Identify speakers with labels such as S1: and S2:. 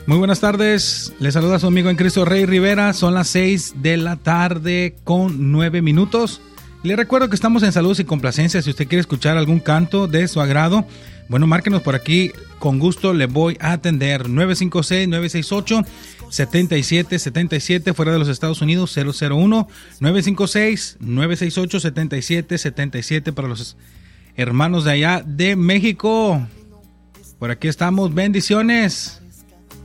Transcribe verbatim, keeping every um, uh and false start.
S1: Muy buenas tardes, les saluda su amigo en Cristo Rey Rivera, son las seis de la tarde con nueve minutos. Le recuerdo que estamos en Saludos y Complacencias. Si usted quiere escuchar algún canto de su agrado, bueno, márquenos por aquí, con gusto le voy a atender. nueve cinco seis, nueve seis ocho, siete siete siete siete, fuera de los Estados Unidos cero cero uno, nueve cinco seis, nueve seis ocho, siete siete siete siete para los hermanos de allá de México. Por aquí estamos, bendiciones.